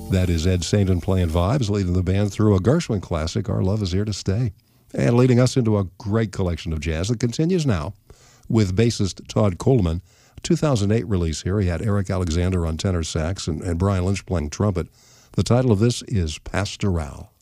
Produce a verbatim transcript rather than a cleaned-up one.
That is Ed Sainton playing vibes, leading the band through a Gershwin classic, Our Love Is Here to Stay, and leading us into a great collection of jazz that continues now with bassist Todd Coleman. two thousand eight release here. He had Eric Alexander on tenor sax and, and Brian Lynch playing trumpet. The title of this is Pastoral.